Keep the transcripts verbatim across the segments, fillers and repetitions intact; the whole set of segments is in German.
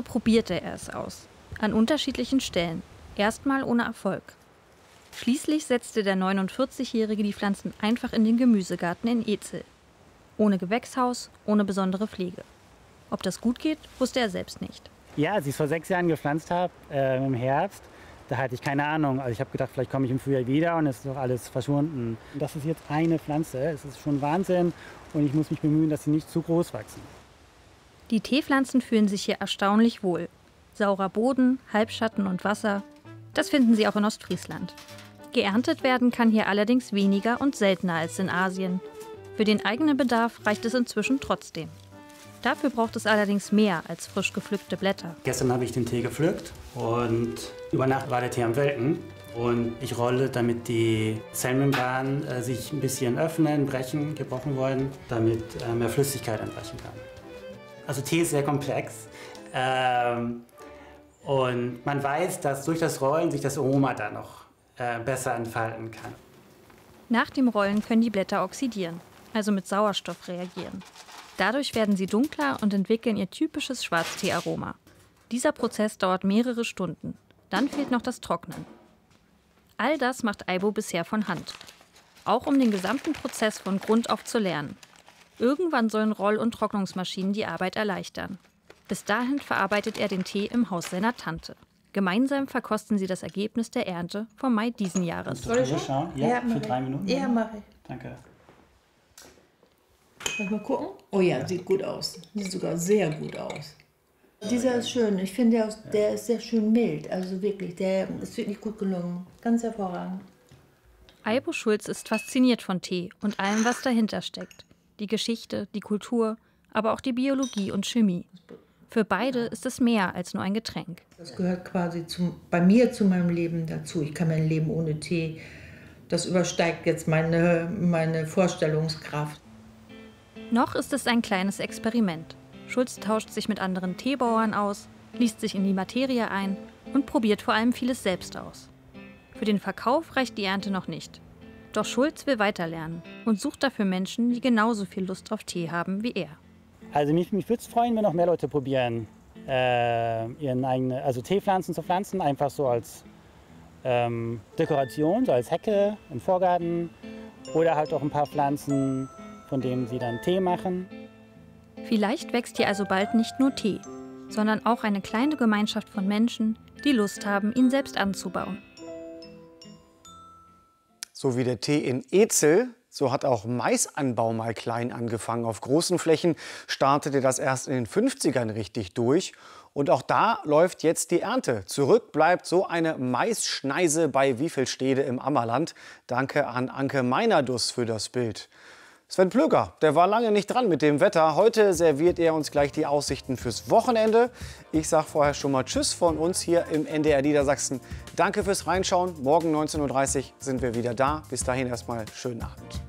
probierte er es aus. An unterschiedlichen Stellen. Erstmal ohne Erfolg. Schließlich setzte der neunundvierzigjährige die Pflanzen einfach in den Gemüsegarten in Ezel. Ohne Gewächshaus, ohne besondere Pflege. Ob das gut geht, wusste er selbst nicht. Ja, als ich es vor sechs Jahren gepflanzt habe, äh, im Herbst, da hatte ich keine Ahnung. Also ich habe gedacht, vielleicht komme ich im Frühjahr wieder und es ist doch alles verschwunden. Das ist jetzt eine Pflanze, es ist schon Wahnsinn und ich muss mich bemühen, dass sie nicht zu groß wachsen. Die Teepflanzen fühlen sich hier erstaunlich wohl. Saurer Boden, Halbschatten und Wasser, das finden sie auch in Ostfriesland. Geerntet werden kann hier allerdings weniger und seltener als in Asien. Für den eigenen Bedarf reicht es inzwischen trotzdem. Dafür braucht es allerdings mehr als frisch gepflückte Blätter. Gestern habe ich den Tee gepflückt und über Nacht war der Tee am Welken. Und ich rolle, damit die Zellmembranen äh, sich ein bisschen öffnen, brechen, gebrochen wurden, damit äh, mehr Flüssigkeit entweichen kann. Also Tee ist sehr komplex. Ähm, und man weiß, dass durch das Rollen sich das Aroma da noch äh, besser entfalten kann. Nach dem Rollen können die Blätter oxidieren, also mit Sauerstoff reagieren. Dadurch werden sie dunkler und entwickeln ihr typisches Schwarztee-Aroma. Dieser Prozess dauert mehrere Stunden. Dann fehlt noch das Trocknen. All das macht Aibo bisher von Hand. Auch um den gesamten Prozess von Grund auf zu lernen. Irgendwann sollen Roll- und Trocknungsmaschinen die Arbeit erleichtern. Bis dahin verarbeitet er den Tee im Haus seiner Tante. Gemeinsam verkosten sie das Ergebnis der Ernte vom Mai diesen Jahres. Soll ich schauen? Ja, ja, für drei Minuten. Ja, mache ich. Danke. Soll ich mal gucken? Oh ja, sieht gut aus. Sieht sogar sehr gut aus. Dieser ist schön. Ich finde, der, der ist sehr schön mild. Also wirklich, der ist wirklich gut gelungen. Ganz hervorragend. Aibo Schulz ist fasziniert von Tee und allem, was dahinter steckt. Die Geschichte, die Kultur, aber auch die Biologie und Chemie. Für beide ist es mehr als nur ein Getränk. Das gehört quasi zum, bei mir zu meinem Leben dazu. Ich kann mein Leben ohne Tee. Das übersteigt jetzt meine, meine Vorstellungskraft. Noch ist es ein kleines Experiment. Schulz tauscht sich mit anderen Teebauern aus, liest sich in die Materie ein und probiert vor allem vieles selbst aus. Für den Verkauf reicht die Ernte noch nicht. Doch Schulz will weiterlernen und sucht dafür Menschen, die genauso viel Lust auf Tee haben wie er. Also mich, mich würde es freuen, wenn noch mehr Leute probieren, äh, ihren eigenen, also Teepflanzen zu pflanzen, einfach so als ähm, Dekoration, so als Hecke im Vorgarten oder halt auch ein paar Pflanzen, von denen sie dann Tee machen. Vielleicht wächst hier also bald nicht nur Tee, sondern auch eine kleine Gemeinschaft von Menschen, die Lust haben, ihn selbst anzubauen. So wie der Tee in Ezel, so hat auch Maisanbau mal klein angefangen. Auf großen Flächen startete das erst in den fünfzigern richtig durch. Und auch da läuft jetzt die Ernte. Zurück bleibt so eine Maisschneise bei Wiefelstede im Ammerland. Danke an Anke Meinerdus für das Bild. Sven Plöger, der war lange nicht dran mit dem Wetter. Heute serviert er uns gleich die Aussichten fürs Wochenende. Ich sage vorher schon mal Tschüss von uns hier im N D R Niedersachsen. Danke fürs Reinschauen. Morgen neunzehn Uhr dreißig sind wir wieder da. Bis dahin erstmal schönen Abend.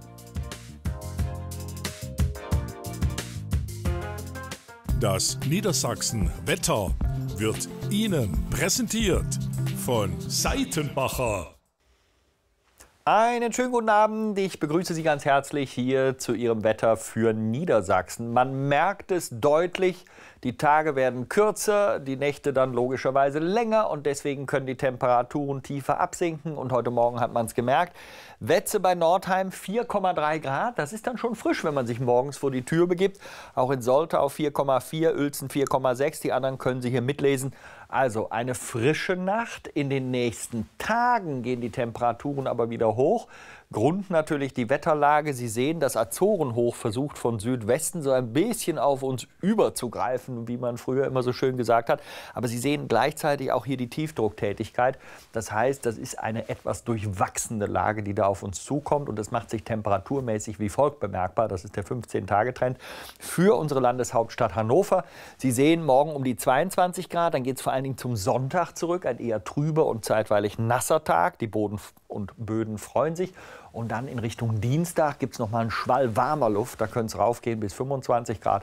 Das Niedersachsen Wetter wird Ihnen präsentiert von Seitenbacher. Einen schönen guten Abend. Ich begrüße Sie ganz herzlich hier zu Ihrem Wetter für Niedersachsen. Man merkt es deutlich, die Tage werden kürzer, die Nächte dann logischerweise länger und deswegen können die Temperaturen tiefer absinken. Und heute Morgen hat man es gemerkt. Wetze bei Nordheim vier Komma drei Grad. Das ist dann schon frisch, wenn man sich morgens vor die Tür begibt. Auch in Soltau vier Komma vier, Uelzen vier Komma sechs. Die anderen können Sie hier mitlesen. Also eine frische Nacht. In den nächsten Tagen gehen die Temperaturen aber wieder hoch. Grund natürlich die Wetterlage. Sie sehen, das Azorenhoch versucht von Südwesten so ein bisschen auf uns überzugreifen, wie man früher immer so schön gesagt hat. Aber Sie sehen gleichzeitig auch hier die Tiefdrucktätigkeit. Das heißt, das ist eine etwas durchwachsene Lage, die da auf uns zukommt. Und das macht sich temperaturmäßig wie folgt bemerkbar. Das ist der fünfzehn-Tage-Trend für unsere Landeshauptstadt Hannover. Sie sehen morgen um die zweiundzwanzig Grad. Dann geht es vor allen Dingen zum Sonntag zurück. Ein eher trüber und zeitweilig nasser Tag. Die Boden und Böden freuen sich. Und dann in Richtung Dienstag gibt es noch mal einen Schwall warmer Luft. Da könnte es raufgehen bis fünfundzwanzig Grad.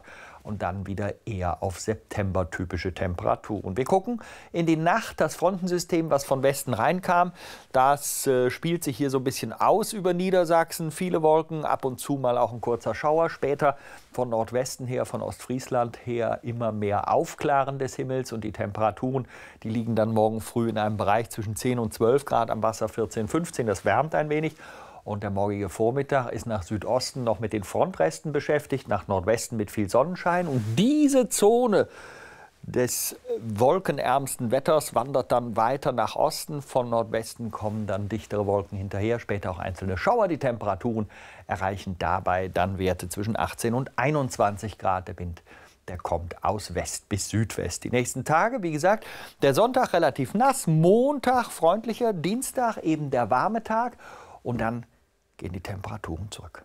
und dann wieder eher auf septembertypische Temperaturen. Wir gucken in die Nacht. Das Frontensystem, was von Westen reinkam, das äh, spielt sich hier so ein bisschen aus über Niedersachsen. Viele Wolken, ab und zu mal auch ein kurzer Schauer. Später von Nordwesten her, von Ostfriesland her immer mehr Aufklaren des Himmels. Und die Temperaturen, die liegen dann morgen früh in einem Bereich zwischen zehn und zwölf Grad, am Wasser vierzehn, fünfzehn. Das wärmt ein wenig. Und der morgige Vormittag ist nach Südosten noch mit den Frontresten beschäftigt, nach Nordwesten mit viel Sonnenschein. Und diese Zone des wolkenärmsten Wetters wandert dann weiter nach Osten. Von Nordwesten kommen dann dichtere Wolken hinterher, später auch einzelne Schauer. Die Temperaturen erreichen dabei dann Werte zwischen achtzehn und einundzwanzig Grad. Der Wind, der kommt aus West bis Südwest. Die nächsten Tage, wie gesagt, der Sonntag relativ nass, Montag freundlicher, Dienstag eben der warme Tag und dann gehen die Temperaturen zurück.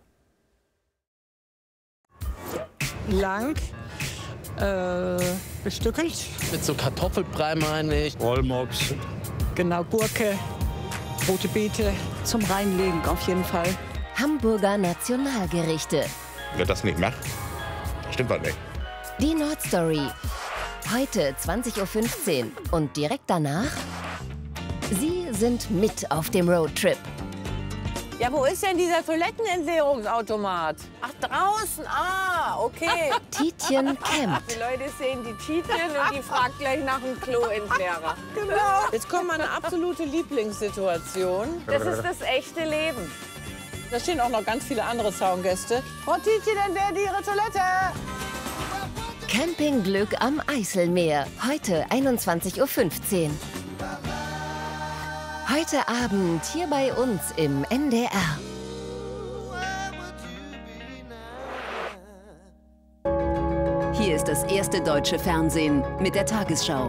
Lang, äh, bestückelt. Mit so Kartoffelbrei meine ich. Rollmops. Genau, Gurke, rote Beete. Zum Reinlegen auf jeden Fall. Hamburger Nationalgerichte. Wer das nicht macht, stimmt was nicht. Die Nordstory. Heute zwanzig Uhr fünfzehn und direkt danach? Sie sind mit auf dem Roadtrip. Ja, wo ist denn dieser Toilettenentleerungsautomat? Ach, draußen. Ah, okay. Tietjen campt. Die Leute sehen die Tietjen und die fragt gleich nach dem Kloentleerer. Genau. Jetzt kommt meine absolute Lieblingssituation. Das ist das echte Leben. Da stehen auch noch ganz viele andere Zaungäste. Frau Tietjen, entleert Ihre Toilette. Campingglück am Eiselmeer. Heute einundzwanzig Uhr fünfzehn. Heute Abend hier bei uns im N D R. Hier ist das erste deutsche Fernsehen mit der Tagesschau.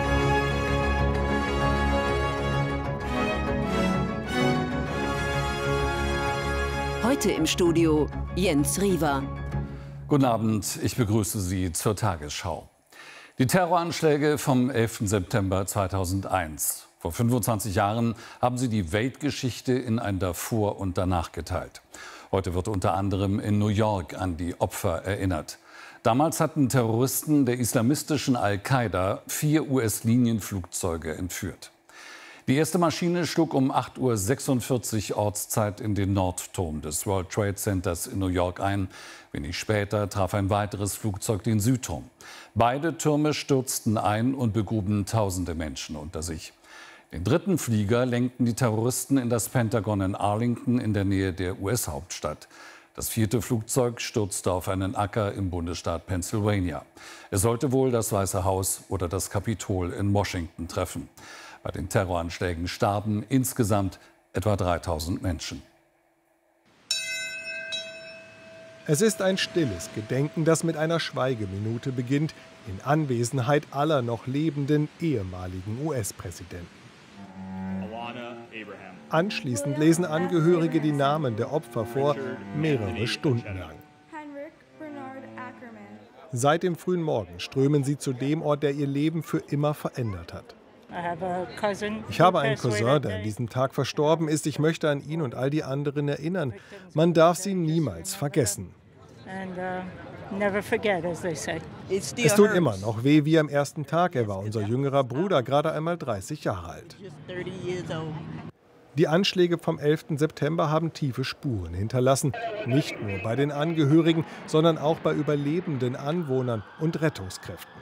Heute im Studio Jens Riewer. Guten Abend, ich begrüße Sie zur Tagesschau. Die Terroranschläge vom elften September zweitausendeins. Vor fünfundzwanzig Jahren haben sie die Weltgeschichte in ein Davor und Danach geteilt. Heute wird unter anderem in New York an die Opfer erinnert. Damals hatten Terroristen der islamistischen Al-Qaida vier U S-Linienflugzeuge entführt. Die erste Maschine schlug um acht Uhr sechsundvierzig Ortszeit in den Nordturm des World Trade Centers in New York ein. Wenig später traf ein weiteres Flugzeug den Südturm. Beide Türme stürzten ein und begruben tausende Menschen unter sich. Den dritten Flieger lenkten die Terroristen in das Pentagon in Arlington in der Nähe der U S-Hauptstadt. Das vierte Flugzeug stürzte auf einen Acker im Bundesstaat Pennsylvania. Es sollte wohl das Weiße Haus oder das Kapitol in Washington treffen. Bei den Terroranschlägen starben insgesamt etwa dreitausend Menschen. Es ist ein stilles Gedenken, das mit einer Schweigeminute beginnt, in Anwesenheit aller noch lebenden ehemaligen U S-Präsidenten. Anschließend lesen Angehörige die Namen der Opfer vor, mehrere Stunden lang. Seit dem frühen Morgen strömen sie zu dem Ort, der ihr Leben für immer verändert hat. Ich habe einen Cousin, der an diesem Tag verstorben ist. Ich möchte an ihn und all die anderen erinnern. Man darf sie niemals vergessen. Es tut immer noch weh wie am ersten Tag. Er war unser jüngerer Bruder, gerade einmal dreißig Jahre alt. Die Anschläge vom elften September haben tiefe Spuren hinterlassen. Nicht nur bei den Angehörigen, sondern auch bei überlebenden Anwohnern und Rettungskräften.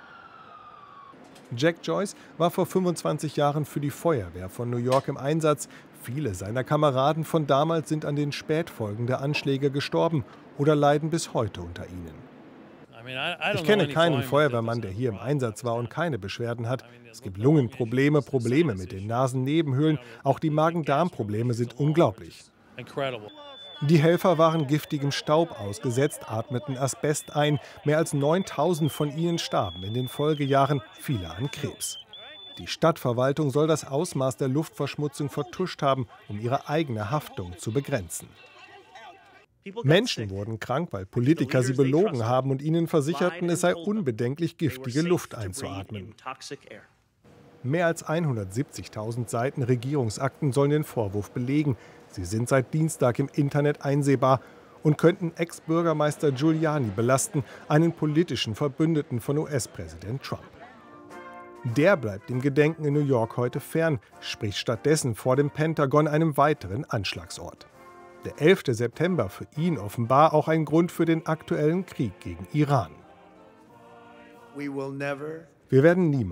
Jack Joyce war vor fünfundzwanzig Jahren für die Feuerwehr von New York im Einsatz. Viele seiner Kameraden von damals sind an den Spätfolgen der Anschläge gestorben oder leiden bis heute unter ihnen. Ich kenne keinen Feuerwehrmann, der hier im Einsatz war und keine Beschwerden hat. Es gibt Lungenprobleme, Probleme mit den Nasennebenhöhlen. Auch die Magen-Darm-Probleme sind unglaublich. Die Helfer waren giftigem Staub ausgesetzt, atmeten Asbest ein. Mehr als neuntausend von ihnen starben in den Folgejahren, viele an Krebs. Die Stadtverwaltung soll das Ausmaß der Luftverschmutzung vertuscht haben, um ihre eigene Haftung zu begrenzen. Menschen wurden krank, weil Politiker sie belogen haben und ihnen versicherten, es sei unbedenklich, giftige Luft einzuatmen. Mehr als hundertsiebzigtausend Seiten Regierungsakten sollen den Vorwurf belegen. Sie sind seit Dienstag im Internet einsehbar und könnten Ex-Bürgermeister Giuliani belasten, einen politischen Verbündeten von U S-Präsident Trump. Der bleibt dem Gedenken in New York heute fern, spricht stattdessen vor dem Pentagon, einem weiteren Anschlagsort. Der elfte September für ihn offenbar auch ein Grund für den aktuellen Krieg gegen Iran. Wir werden niemals